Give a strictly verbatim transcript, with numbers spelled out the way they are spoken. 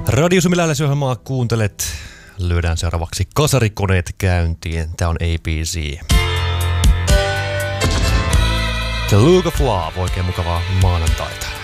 Radio Suomi Lähetysohjelmaa kuuntelet. Lyödään seuraavaksi kasarikoneet käyntiin. Tää on A B C. The Look of Love. Oikein mukavaa maanantaita.